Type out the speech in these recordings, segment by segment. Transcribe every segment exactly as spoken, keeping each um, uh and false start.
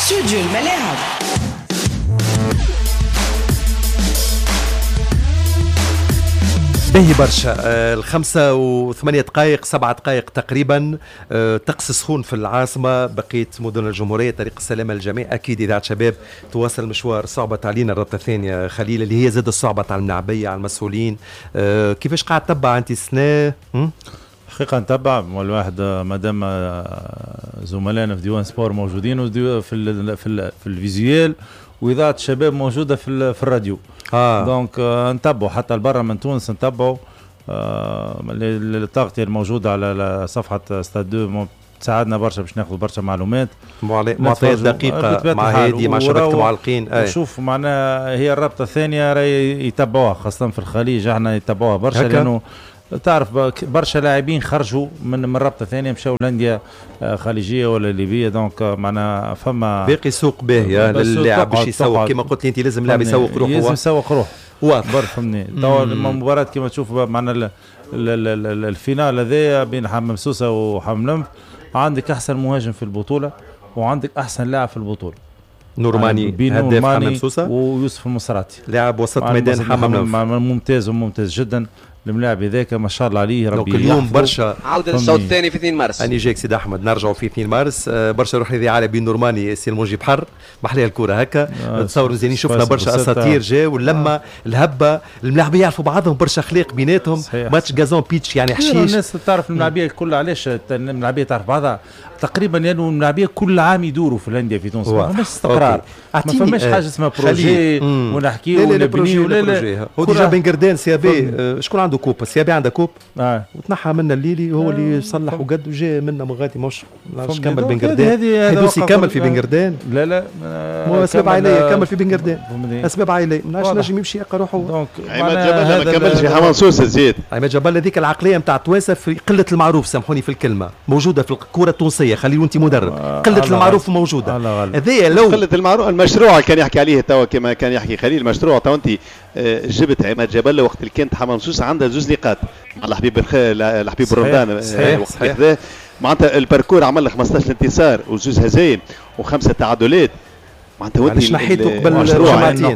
استوديو الملاعب. باهي برشا. آه الخمسة وثمانية دقائق سبعة دقائق تقريبا. آه طقس سخون في العاصمة، بقية مدن الجمهورية، طريق السلامة للجميع. أكيد إذاعة شباب تواصل مشوار صعبة علينا الربطة الثانية خليل اللي هي زاد الصعبة على المنعبية على المسؤولين. آه كيفاش قاعد تتبع أنت السنة؟ حقيقة نتبع والواحد مادام زملائنا في ديوان سبور موجودين في ال في ال في الفيزيوال وإذاعة الشباب موجودة في في الراديو. آه. دونك آه نتبعوا حتى البرة من تونس نتبعوا. آه التغطية الموجودة على صفحة ستاد دو تساعدنا برشا باش ناخذ برشا معلومات. معطيات دقيقة مع هادي مع شبكة معلقين. نشوف معناها هي الرابطة الثانية راهي يتبعوها خاصة في الخليج، احنا يتبعوها برشا لأنه تعرف برشا لاعبين خرجوا من من رابطه ثانيه مشاو لانديه خليجيه ولا ليبيه. دونك معناها فما باقي سوق باهيه للاعب باش يسوق كما قلت لي انت. لازم اللاعب يسوق روحه، لازم يسوق روحه واضح برك فهمني. توا المباراه كما تشوف معنا الفينال هذايا بين حمام سوسه وحمام لمف، عندك احسن مهاجم في البطوله وعندك احسن لاعب في البطوله نورماني هداف حمام سوسه ويوسف المصراتي لاعب وسط ميدان حمام لمف ممتاز وممتاز جدا. الملاعب هذاك ما شاء الله عليه ربي يحفظه. اليوم برشا عودة الشوط الثاني في اثنين مارس. اني جاك سيد احمد نرجعوا في اثنين مارس. آه برشا روح هذه على بين نورماني سي الموجي بحر محليه الكره هكا. نتصور آه زينين شفنا برشا اساطير جاو واللمه آه. الهبه الملاعبيه يعرفوا بعضهم برشا خليق بيناتهم. ماتش غازون بيتش يعني حشيش. الناس تعرف الملاعبيه الكل علاش الملاعبيه تعرف بعضها تقريبا لانه يعني الملاعبيه كل عام يدوروا في الانديه في تونس. ما فماش استقرار، ما فماش حاجه اسمها بروجي ونحكيو ونبنيو. لا لا هو ديجا بن قردان سيابي. شكون عنده كوب؟ سيابي عنده كوب آه. وتنحى منا الليلي هو آه. اللي صلح وقد وجاء منا مغاتي مش مش كمل بن قردان. حيدوسي كمل في بن قردان. لا لا مو اسباب عائليه كمل في بن قردان. اسباب عائليه مناش نجم يمشي يلقى روحه. عماد جبل ما كملش في حمام سوسه زيد. عماد جبل هذيك العقليه نتاع التوانسه في قله المعروف، سامحوني في الكلمه، موجوده في الكره التونسيه. خليل وانت مدرب آه. قله المعروف موجوده. هذه لو قله المعروف المشروع كان يحكي عليه توا كما كان يحكي خليل. المشروع توا انت جبت عماد جبل وقت اللي كانت حمام سوسه عندها زوز نقاط مع الحبيب الحبيب الرمضان وقت هذا معناتها الباركور عمل خمسطاش انتصار وزوز هزايم وخمسه تعادلات. معناتها ودي نحيته قبل الجمعتين.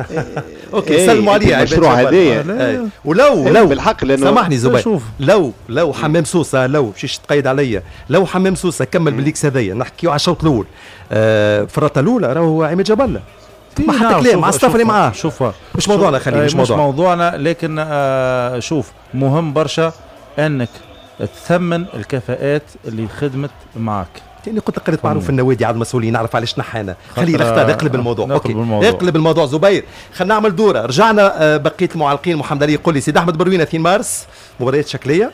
اوكي سلموا عليه المشروع هذايا. ولو لو بالحق لانه سامحني زبير، لو لو حمام سوسه لو مشيش تقيد عليا، لو حمام سوسه كمل بالليكس هذايا نحكيو على الشوط الاول آه في الرطه الاولى راهو عماد جبل ما حتى كلام مع الصف اللي معاه. شوف مش موضوعنا خلينا مش, مش موضوع. موضوعنا لكن آه شوف مهم برشا انك تثمن الكفاءات اللي خدمت معك. يعني كنت قريت معروف النوادي على المسؤولين نعرف علاش نحانا. خلينا نختار اقلب الموضوع. اوكي الموضوع. اقلب الموضوع زبير. خلينا نعمل دوره. رجعنا بقيه المعلقين. محمد علي يقول لي سيد احمد بروينه اثنين مارس مباريات شكليه.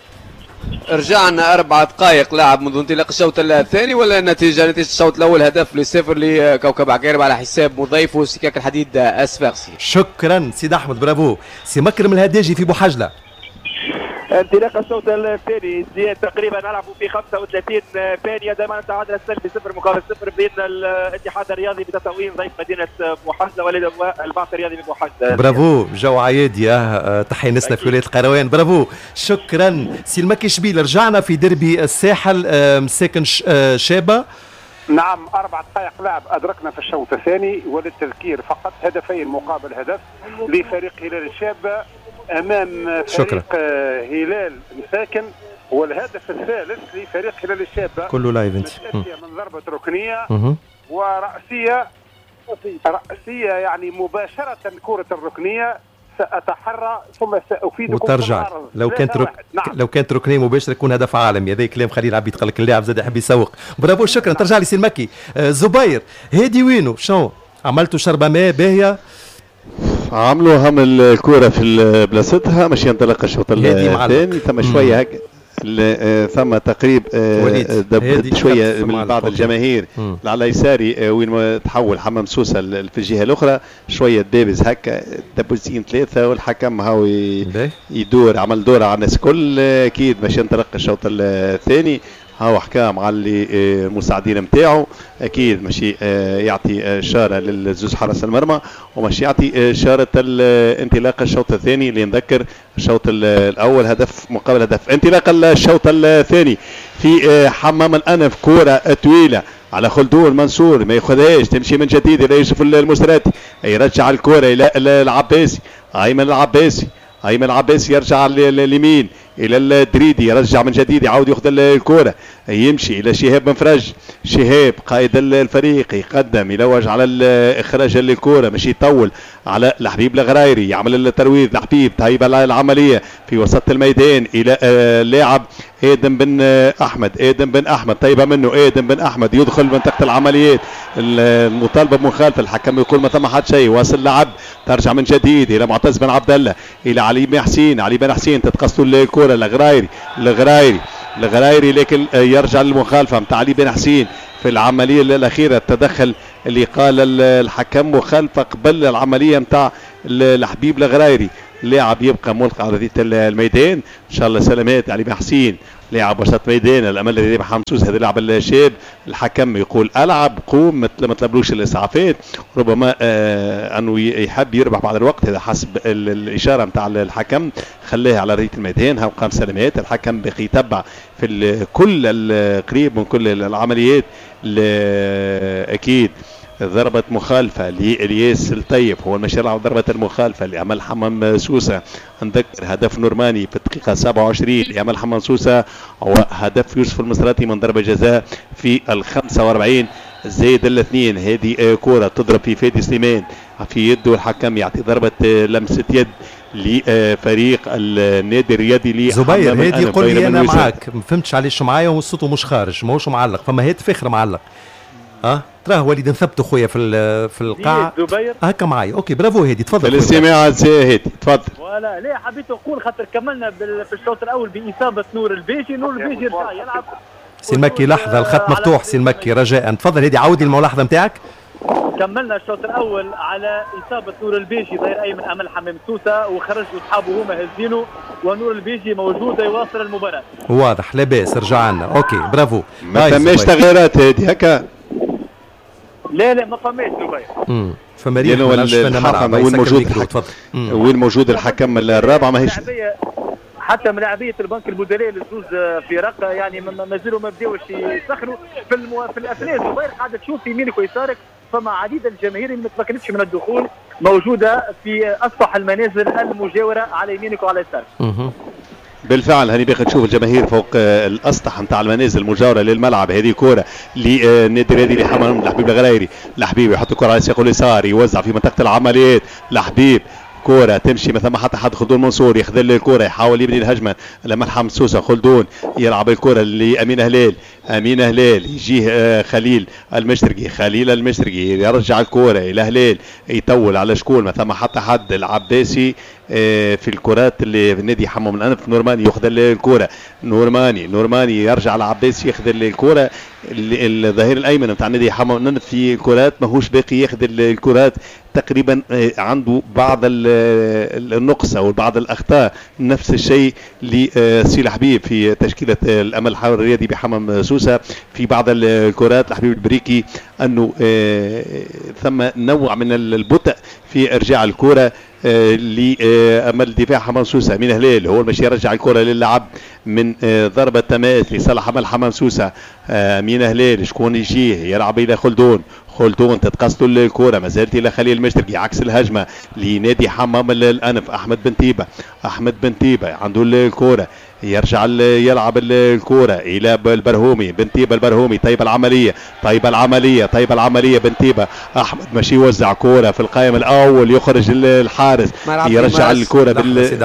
رجعنا أربع دقائق لاعب منذ انطلاق الشوط الثاني ولا النتيجة نتيجة الشوط الأول هدف لصفر لكوكب عقارب على حساب مضيفه سكاك الحديد أسفاغسي. شكرا سيد أحمد برافو. سي مكرم الهداجي في بوحجلة. انطلاق الشوط الثاني زياد تقريبا نلعبوا في خمسة وثلاثين ثانية دائما تعادل السلبي صفر مقابل صفر بين الاتحاد الرياضي بتطاوين ضيف مدينة بوحجلة والبعث الرياضي ببوحجلة. برافو جو عيادي. اه تحية نسنا في ولاية القروان. برافو شكرا سي المكي شبيل. رجعنا في دربي الساحل اه ساكن اه شابة. نعم أربع دقائق لعب أدركنا في الشوط الثاني وللتذكير فقط هدفين مقابل هدف لفريق هلال الشابة امام فريق شكرا. هلال مساكن. والهدف الثالث لفريق هلال الشابه كله لايف انت من ضربه ركنيه وراسيه راسيه يعني مباشره كره الركنيه. ساتحرى ثم سافيدكم وترجع لو كانت رك... نعم. لو كانت ركنيه مباشره يكون هدف عالمي. هذا كلام خليل عبيد قال لك اللاعب زاد يحب يسوق. برافو شكرا. ترجع لي سي المكي. آه زبير هادي وينو شنو عملتوا شربه ماء باهيه؟ عملوا هم الكرة في بلاصتها مش ينطلق الشوط الثاني. ثم شوية هكا ثم تقريب دبت شوية من بعض الجماهير على يساري وين تحول حمام سوسة في الجهة الأخرى شوية دابز هكا دبوزين ثلاثة والحكم هاو يدور عمل دورة على الناس كل. أكيد مش ينطلق الشوط الثاني. هاو حكى مع اللي المساعدين نتاعو اكيد ماشي يعطي اشاره للزوز حراس المرمى وماشي يعطي اشاره انطلاق الشوط الثاني اللي نذكر الشوط الاول هدف مقابل هدف. انطلاق الشوط الثاني في حمام الانف كره طويله على خلدون منصور ما ياخذهاش، تمشي من جديد الى يوسف المستراتي، يرجع الكره الى العباسي، ايمن العباسي، ايمن العباسي يرجع اليمين الى الدريدي، يرجع من جديد يعاود ياخذ الكره، يمشي الى شهاب بن فرج، شهاب قائد الفريق يقدم يلوج على اخراج الكره، مش يطول على الحبيب الغرايري، يعمل الترويض لحبيب، طيب العمليه في وسط الميدان الى اللاعب ادم بن احمد، ادم بن احمد طيبه منه، ادم بن احمد يدخل منطقه العمليات، المطالبه بمخالفه، الحكم يقول ما ثم حد شيء، واصل لعب، ترجع من جديد الى معتز بن عبد الله، الى علي بن حسين، علي بن حسين تتقصد الكره الغرايري، الغرايري الغرايري لكن يرجع للمخالفه نتاع علي بن حسين في العمليه الاخيره، التدخل اللي قال الحكم مخالفه قبل العمليه نتاع الحبيب الغرايري، لاعب يبقى ملقى على ارضيه الميدان، ان شاء الله سلامات علي بن حسين، لاعب وسط ميدان، الامل الذي حمصوص هذا اللاعب الشاب، الحكم يقول العب قوم ما طلبلوش الاسعافات، ربما آه انه يحب يربح بعض الوقت، هذا حسب الاشاره نتاع الحكم، خلاه على ارضيه الميدان، قام سلامات، الحكم بقي يتبع في كل القريب من كل العمليات، اكيد ضربة مخالفة لإلياس الطيب هو المشي يلعب ضربة المخالفة لعمل حمام سوسة، نذكر هدف نورماني في الدقيقة سبعة وعشرين لعمل حمام سوسة، وهدف يوسف المصراتي من ضربة جزاء في الخمسة وأربعين زائد الاثنين، هذه كرة تضرب في فادي سليمان في يده، الحكم يعطي ضربة لمسة يد لفريق النادي الرياضي لي زبير. هذه قول لي انا معاك، ما فهمتش علاش معايا والصوت مش خارج، ماهوش معلق، فما هاتف اخر معلق. اه تراه وليد نثبتوا خويا في في القاعه هكا معايا. اوكي برافو هادي، تفضل. الاستماع هادي تفضل. ولا لا حبيت نقول خاطر كملنا في الشوط الاول باصابه نور البيجي، نور البيجي رجع يلعب. سي المكي لحظه، الخط مفتوح سي المكي رجاء، تفضل هادي عاودي الملاحظه نتاعك. كملنا الشوط الاول على اصابه نور البيجي ظهير ايمن امل حمام سوسه، وخرج اصحابه هما هزينه، ونور البيجي موجود يواصل المباراه. واضح لاباس، رجع لنا. اوكي برافو. ما ثماش تغييرات هادي هكا؟ لا لا ما فماش دبي. امم فما ريح ما نعرفش فين الملعب وين موجود الحكم، وين موجود الحكم الرابع ماهيش حتى ملاعبيه البنك المديريه للزوز فرق يعني ما زالوا ما بداوش يسخنوا في المو... في الاثناء زبير قاعده تشوف يمينك ويسارك فما عديد الجماهير اللي ما تمكنتش من الدخول موجوده في اسطح المنازل المجاوره على يمينك وعلى يسارك. بالفعل هاني باقي تشوف الجماهير فوق الاسطح نتاع المنازل المجاوره للملعب. هذه كره للنادي الرياضي لحمام لحبيب الغرايري، لحبيب يحط الكره على ساقه اليسار يوزع في منطقه العمليات، لحبيب كرة تمشي ما ثم حتى حد، خلدون منصور يخذل الكرة يحاول يبني الهجمة لملحم سوسة، خلدون يلعب الكرة لأمين هلال، أمين هلال يجيه خليل المشرقي، خليل المشرقي يرجع الكرة إلى هلال يطول على شكون ما ثم حتى حد، العباسي في الكرات اللي في النادي حمام الأنف، نورماني ياخذ الكرة، نورماني نورماني يرجع العباسي ياخذ الكرة، الظهير الأيمن بتاع النادي حمام الأنف في كرات ماهوش باقي ياخذ الكرات، تقريبا عنده بعض النقص او بعض الاخطاء، نفس الشيء لسي الحبيب في تشكيله الامل الحاور الرياضي بحمام سوسه، في بعض الكرات الحبيب البريكي انه ثم نوع من البطء في ارجاع الكره لامل دفاع حمام سوسه. من هلال هو المشي يرجع الكره للعب من ضربه تماس لصالح امل حمام سوسه، امين هلال شكون يجيه يلعب الى خلدون، خلدون تتقصد الكرة ما زالت الى خليل المشرقي عكس الهجمه لنادي حمام الانف، احمد بن تيبه، احمد بن تيبه عنده الكرة يرجع يلعب الكرة الى البرهومي، بن تيبه البرهومي، طيب العمليه طيب العمليه طيب العمليه بن تيبه، احمد ماشي يوزع كرة في القائم الاول يخرج الحارس يرجع الكرة بال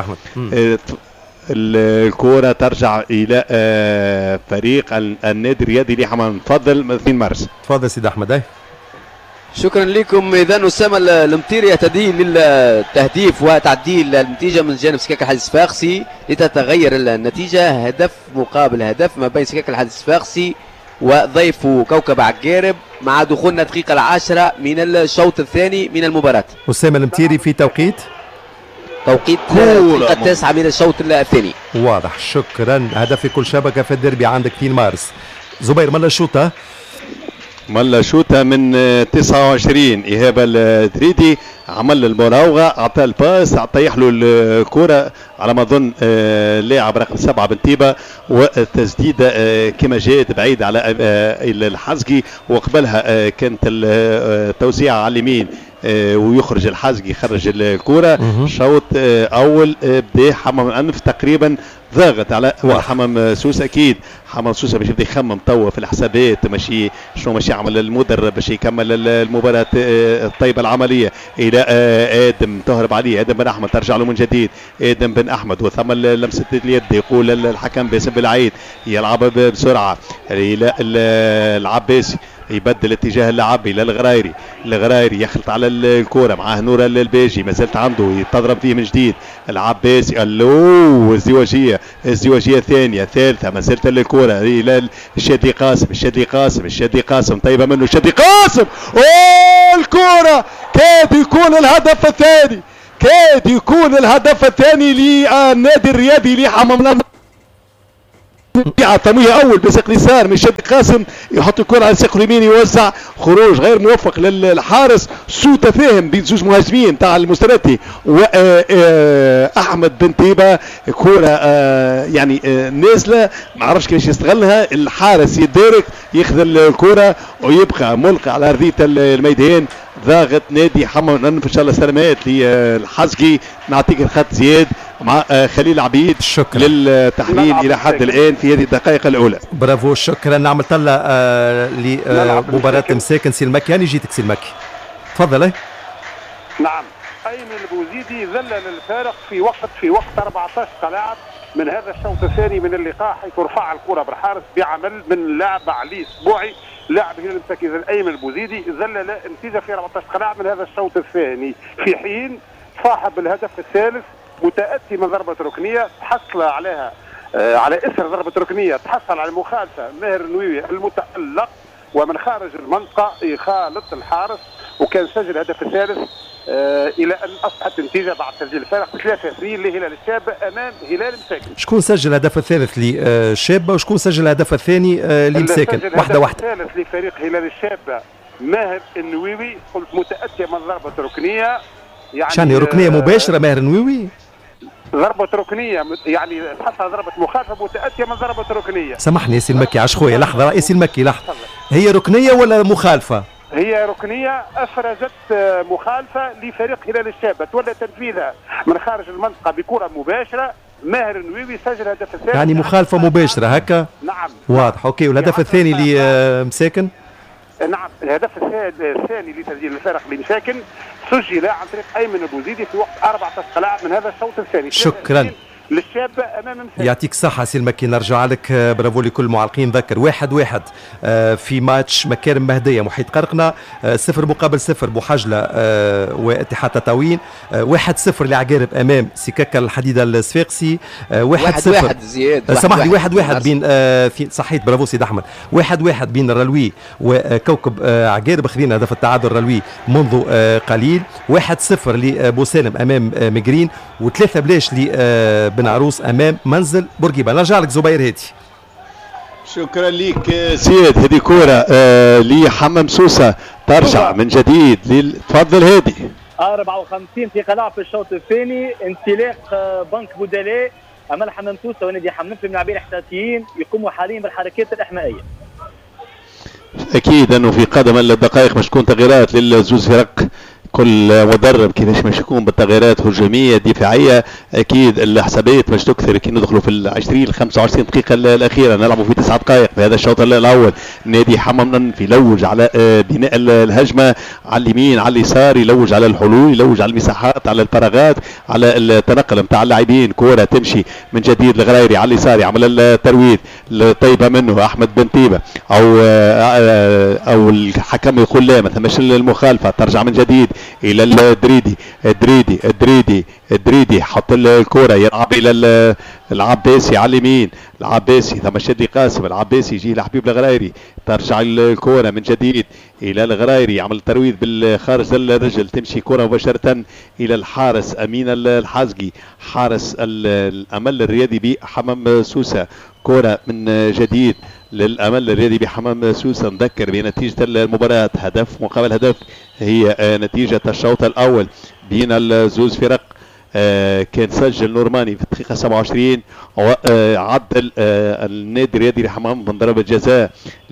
الكرة ترجع الى فريق النادي الرياضي لحمام. تفضل اثنين مارس. تفضل سيد احمد. اي شكرا لكم. اذا اسامه المطيري يهتدي للتهديف وتعديل النتيجه من جانب سكاك الحديث الصفاقسي لتتغير النتيجه، هدف مقابل هدف ما بين سكاك الحديث الصفاقسي وضيفه كوكب عقارب مع دخولنا الدقيقه العاشره من الشوط الثاني من المباراه. اسامه المطيري في توقيت توقيت الدقيقه التاسعه من الشوط الثاني. واضح. شكرا. هدف في كل شبكه في الديربي عندك في مارس. زبير ملا الشوطه ملا شوطه من تسعة وعشرين ايهاب الدريدي عمل المراوغه، اعطى الباس، طيح له الكره على ما اظن اللاعب رقم سبعه بنتيبه، والتسديده كما جاءت بعيد على الحزقي، وقبلها كانت التوزيع على اليمين ويخرج الحزقي يخرج الكره. شوط اول بدا حمام الانف تقريبا ضاغط على حمام سوس. اكيد حمام سوس باش يبدا يخمم توا في الحسابات ماشي شنو ماشي يعمل المدرب باش يكمل المباراه الطيبه العمليه. الى ادم تهرب عليه، ادم بن احمد ترجع له من جديد، ادم بن احمد وثم لمسه اليد، يقول الحكم باسم بالعيد يلعب بسرعه الى العباسي يبدل اتجاه اللعب الى الغرايري، الغرايري يخلط على الكره معاه نور الباجي ما زالت عنده تضرب فيه من جديد العباسي. الو الزواجيه الزواجيه الثانيه الثالثه ما زالت الكره الى الشادي قاسم، الشادي قاسم الشادي قاسم طيبه منه الشادي قاسم. اوه الكره كاد يكون الهدف الثاني، كاد يكون الهدف الثاني للنادي الرياضي لحمام تمويه اول بساق اليسار من شادي قاسم، يحط الكره على ساق اليمين يوزع، خروج غير موفق للحارس، سوء تفاهم بين زوج مهاجمين تاع المستراتي واحمد بن تيبه. كره يعني نازله ما عرفش كيفاش يستغلها، الحارس يدارك ياخذ الكره ويبقى ملقى على ارضيه الميدان. ضاغط نادي حمام ان شاء الله سلامات للحزقي. نعطيك الخط زياد مع خليل عبيد. شكرا للتحليل الى حد الان في هذه الدقائق الاولى. برافو شكرا. نعمل طلة آه لمباراة مساكن. سي المكي هاني جيتك سي المكي تفضل. اي نعم ايمن البوزيدي ذلل الفارق في وقت في وقت أربعة عشر كلاعب من هذا الشوط الثاني من اللقاء، حيث رفع الكره بالحارس بعمل من لاعب علي اسبوعي لاعب هنا المساكن ايمن البوزيدي ذلل النتيجه في أربعة عشر كلاعب من هذا الشوط الثاني، في حين صاحب الهدف الثالث متاتي من ضربه ركنيه تحصل عليها آه على اثر ضربه ركنيه تحصل على المخالفه ماهر النووي المتالق، ومن خارج المنطقه يخالط الحارس وكان سجل الهدف الثالث آه الى ان اصبحت النتيجه بعد تسجيل الفارق ثلاثة اثنين لهلال الشابه امام هلال مساكن. شكون سجل الهدف الثالث للشابه وشكون سجل الهدف الثاني لمساكن؟ واحده واحده. الهدف الثالث لفريق هلال الشابه ماهر النووي، قلت متاتي من ضربه ركنيه يعني شان ركنيه مباشره. ماهر النووي ضربة ركنية يعني تحصل ضربة مخالفة متأتية من ضربة ركنية. سامحني يا سي المكي عاش خويا لحظة يا سي المكي لحظة، هي ركنية ولا مخالفة؟ هي ركنية أفرزت مخالفة لفريق هلال الشابة تولى تنفيذها من خارج المنطقة بكرة مباشرة. ماهر النووي سجل هدف الثاني يعني مخالفة مباشرة هكا؟ نعم واضح. أوكي والهدف الثاني لمساكن؟ نعم الهدف الثاني لتسجيل الفارق لمساكن سجل عن طريق ايمن البوزيدي في وقت أربعة عشر لاعب من هذا الشوط الثاني. شكرا للشابه امام مساكن. يعطيك الصحة سي المكي. نرجع لك برافو لكل المعلقين. ذكر واحد واحد في ماتش مكارم مهدية محيط قرقنة، صفر مقابل صفر بوحجلة واتحاد تطاوين، واحد صفر لعقارب امام سكاكا الحديدة الصفاقسي، واحد صفر واحد زياد سامح لي واحد واحد بين في صحيت برافو سيد احمد، واحد واحد بين الرلوي وكوكب عقارب خذينا هدف التعادل الرلوي منذ قليل، واحد صفر لبوسالم امام مجرين، وثلاثة بلاش ل بن عروس امام منزل بورقيبه. نرجع لك زبير هادي. شكرا لك سيد. هذه كوره آه لحمام سوسه ترجع من جديد. تفضل هادي. أربعة وخمسين دقيقة لعب في الشوط الثاني، انطلاق بنك بودلي امام حمام سوسه ونادي حمام في اللاعبين الاحتياطيين يقوموا حاليا بالحركات الاحمائيه. اكيد انه في قدم الدقائق باش تكون تغييرات للزوز فرق، كل مدرب كيفاش باش يكون بالتغييرات هجوميه دفاعيه. اكيد الحسابات باش تكثر كي ندخلوا في العشرين خمسة وعشرين دقيقه الاخيره، نلعبوا في تسعة دقائق في هذا الشوط الاول. نادي حمام في يلوج على بناء الهجمه على اليمين على اليسار، يلوج على الحلول، يلوج على المساحات، على الفراغات، على التنقل نتاع اللاعبين. كره تمشي من جديد الغرايري على اليسار يعمل الترويض طيبه منه احمد بن تيبه او او الحكم يقول لا ما ثماش المخالفه. ترجع من جديد الى الدريدي الدريدي الدريدي الدريدي حط الكره يلعب الى العباسي على اليمين، العباسي ثم شادي قاسم، العباسي يجي لحبيب الغرايري، ترجع الكره من جديد الى الغرايري يعمل ترويض بالخارج الرجل، تمشي كره مباشره الى الحارس امين الحازقي حارس الامل الرياضي بحمام سوسه. كرة من جديد للأمل الرياضي بحمام سوسة. نذكر بنتيجة المباراة هدف مقابل هدف هي نتيجة الشوط الأول بين الزوز فرق. آه كان سجل نورماني في الدقيقة سبعة وعشرين وعدل آه النادي الرياضي لحمام من ضربة جزاء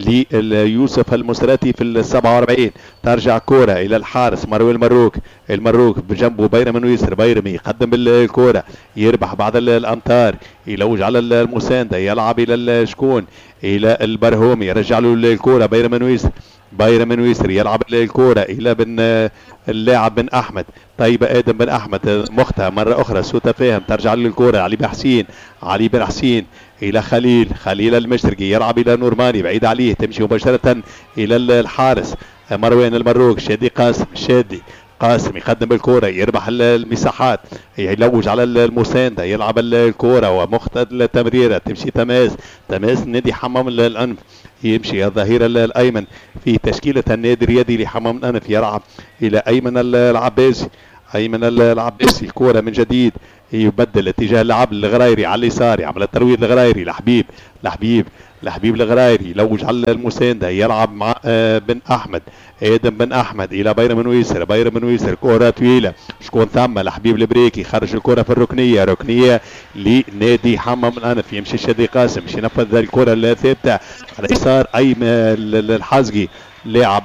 ليوسف المسراتي في السبعة وأربعين. ترجع كرة إلى الحارس مروي المروك. المروك بجنبه بيرم من يسر. بيرمي يقدم بالكرة يربح بعض الأمتار يلوج على المساندة يلعب إلى الشكون إلى البرهومي يرجع له الكرة بيرم من يسر. بايرم من ويسر يلعب الكرة إلى بن اللاعب بن أحمد. طيب آدم بن أحمد مختها مرة أخرى سوء تفاهم. ترجع للكرة علي بن حسين. علي بن حسين إلى خليل. خليل المشرقي يلعب إلى نورماني بعيد عليه تمشي مباشرة إلى الحارس مروان المروك. شادي قاسم. شادي قاسم يقدم بالكرة يربح المساحات يلوج على المساندة يلعب الكرة ومختد التمريرة تمشي تماس. تماس نادي حمام الأنف يمشي الظهير الأيمن في تشكيلة النادي الرياضي لحمام الأنف يلعب إلى أيمن العباسي. أيمن العباسي الكرة من جديد يبدل اتجاه اللعب الغرايري على اليسار يعمل الترويض الغرايري لحبيب. لحبيب لحبيب الغرايري يلوج على المساندة يلعب مع بن أحمد. آدم بن أحمد إلى بيرم من ويسر. بيرم من ويسر كرة طويلة شكون ثم لحبيب البريكي خرج الكرة في الركنية. ركنية لنادي حمام الأنف يمشي شادي قاسم مش ينفذ الكرة الثابتة على اليسار أيمن الحزقي لاعب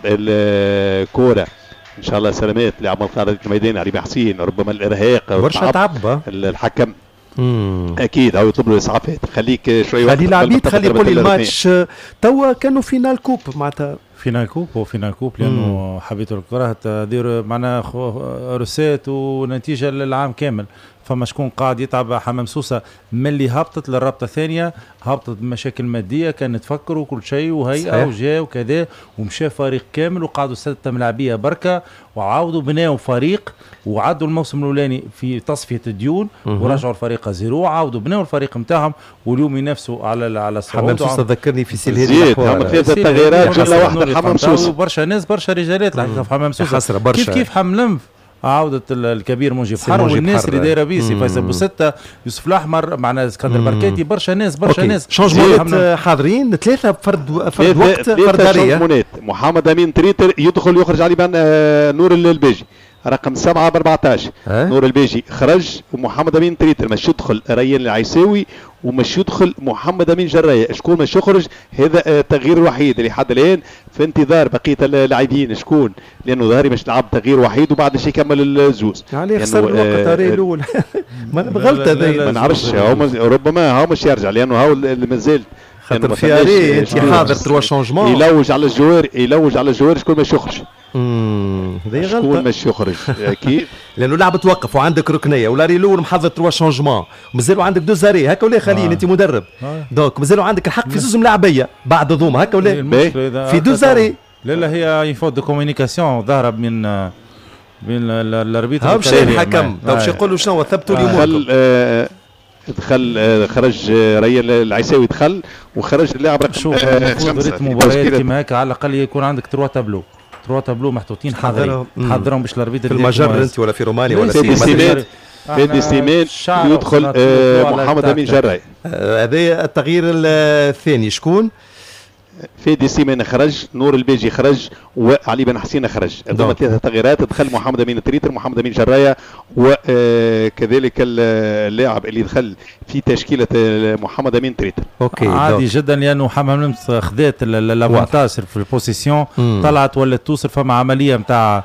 الكرة ان شاء الله سلامات لاعب من خارج الميدان علي حسين. ربما الارهاق برشا تعب الحكم مم. اكيد او يطلب له اسعافات. خليك شوي خلي العبيد خلي يقول لي الماتش توا كانوا فينال كوب معناتها فينال كوب هو فينال كوب لانه حبيت الكره تدير معنا رسات ونتيجه للعام كامل. فما شكون قاعد يتعب حمام سوسه ملي هبطت للرابطه الثانيه هبطت بمشاكل ماديه كانت تفكر وكل شيء وهيئه وجاء وكذا ومشى فريق كامل وقعدوا سته ملاعبيه بركه وعاودوا بناوا فريق وعدوا الموسم الاولاني في تصفيه الديون ورجعوا الفريق زيرو وعاودوا بناوا الفريق نتاعهم واليوم ينافسوا على على الصعود. حمام سوسه ذكرني في سيل هذه الاحوال في التغييرات جمله واحده حمام سوسه برشا ناس برشا رجالات الحقيقه في حمام سوسه كيف كيف حملم عودة الكبير منجي بحر والناس اللي دايره بيسي فيصل بوستة يوسف الاحمر معنا اسكندر بركاتي برشا ناس برشا ناس شونجمونات حاضرين ثلاثه فرد فرد وقت فرداريه. محمد امين تريتر يدخل يخرج علي بان نور البيجي رقم سبعة ب أربعطاش. نور البيجي خرج ومحمد امين تريتر مش يدخل ريان العيساوي ومش يدخل محمد امين جرايه. شكون مش يخرج هذا التغيير الوحيد اللي حد الان في انتظار بقيه اللاعبين شكون لانه ظهري مش لعب تغيير وحيد وبعد شيء يكمل الزوز يعني خسر الوقت هاري الاول بغلطه ما نعرفش ربما هو مش يرجع لانه هو اللي مازال خاطر في اري انت حاضر تروا شونجمون يلوج على الجوار يلوج على الجوار شكون مش يخرج. امم هذه غلطه شكون مش يخرج كيف لانه لعبه توقف وعندك ركنيه ولاري الاول محضر تروا شونجمون ومازالوا عندك دو زاري هكا ولا خليل آه. انت مدرب آه. دونك مازالوا عندك الحق في زوز ملاعبيه بعد ضوما هكا ولا في دو زاري. لا لا هي يفوت دو كومونيكاسيون ظاهره من بين الاربيتر ها مشى الحكم تو باش يقولوا شنو ثبتوا لي دخل آه دخل خرج ريان العيساوي دخل وخرج اللاعب رقم شوف المفروض مباريات كيما هكا على الاقل يكون عندك تروا تابلو تروا تابلو محطوطين حاضرين حضرهم باش الاربيتر في المجر انت ولا في رومانيا ولا في سيمان في سيمان يدخل آه محمد امين جراي. هذا التغيير الثاني شكون؟ فادي سيمان خرج نور البيجي خرج وعلي بن حسين خرج. هذوما ثلاثه تغييرات دخل محمد امين تريتر محمد امين جرايه وكذلك اللاعب اللي دخل في تشكيله محمد امين تريتر. اوكي عادي جدا لانه حمام خذات لافونتاج في البوزيسيون طلعت ولات توصل فما عمليه نتاع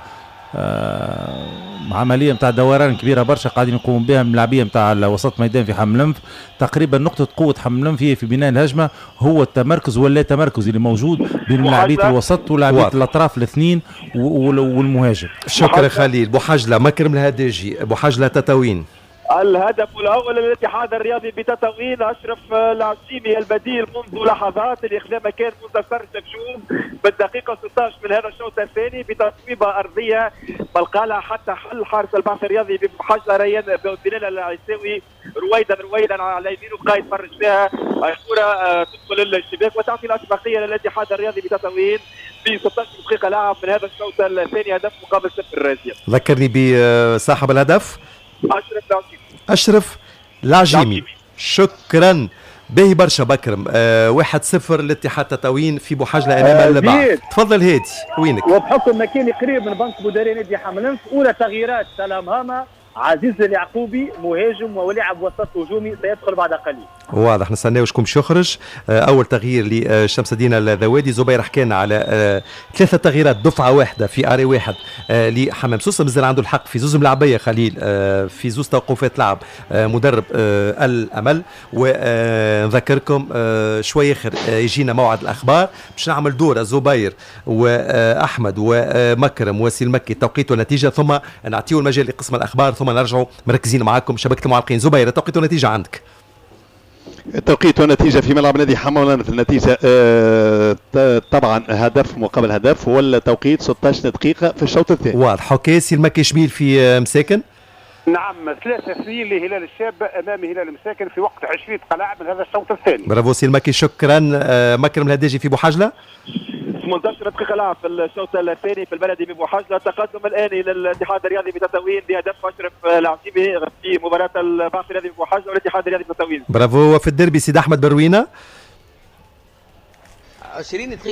آه عمليه نتاع دوران كبيره برشا قاعدين يقوموا بها الملاعبيه نتاع وسط ميدان في حملنف. تقريبا نقطه قوه حملنف هي في بناء الهجمه هو التمركز ولا تمركز اللي موجود بين لاعبيه الوسط ولاعبيه الاطراف الاثنين والمهاجم. شكرا خليل. بوحجله مكرم الهداجي بوحجله تتاوين. الهدف الاول للاتحاد الرياضي بتطاوين اشرف العسيمي البديل منذ لحظات الاخلاء مكان منتصر شبشوب بالدقيقه ستة عشر من هذا الشوط الثاني بتصويبه ارضيه بلقالها حتى حل حارس البعث الرياضي بحجله ريان بلال العيساوي رويدا رويدا على يمينه بقى يتفرج فيها الكره تدخل الشباك وتعطي الاسبقيه للاتحاد الرياضي بتطاوين في ستة عشر دقيقه لعب من هذا الشوط الثاني هدف مقابل صفر راسيا. ذكرني بصاحب الهدف اشرف العسيمي. أشرف العجيمي. شكرا باهي برشا بكرم. آه واحد صفر لاتحاد تطاوين في بوحجله امام آه البعض. تفضل هادي وينك؟ وبحكم مكاني قريب من بنك مديري نادي حملنف، اولى تغييرات سلام هاما عزيز اليعقوبي مهاجم ولاعب وسط هجومي سيدخل بعد قليل. واضح، نستناو شكون باش يخرج. اول تغيير لشمس الدين الذوادي. زبير حكينا على ثلاثه تغييرات دفعه واحده في اري واحد لحمام سوسه، مازال عنده الحق في زوز ملاعبيه خليل في زوز توقفات لعب مدرب الامل. ونذكركم شوي اخر يجينا موعد الاخبار باش نعمل دوره زبير واحمد ومكرم وسيل مكي توقيت ونتيجه، ثم نعطيو المجال لقسم الاخبار، ثم نرجعوا مركزين معاكم شبكه المعلقين. زبير توقيت ونتيجه عندك. التوقيت والنتيجة في ملعب نادي حمولان. النتيجة آه طبعا هدف مقابل هدف، هو التوقيت ستة عشر دقيقة في الشوط الثاني. واضح. حكاسي المكي شميل في مساكن. نعم ثلاثة اثنين لهلال الشاب امام هلال مساكن في وقت عشرين دقيقة لعب من هذا الشوط الثاني. برافو سي المكي، شكرا. آه مكرم الهداجي في بوحجلة. ثمانية عشر دقيقة لعب في الشوط الثاني في البلدي ببوحجلة. تقدم الآني للاتحاد الرياضي بتطاوين بهدف أشرف العتيبي في مباراة البعث الرياضي ببوحجلة والاتحاد الرياضي بتطاوين. برافو. وفي الديربي سيد أحمد بروينة عشرين دقيقة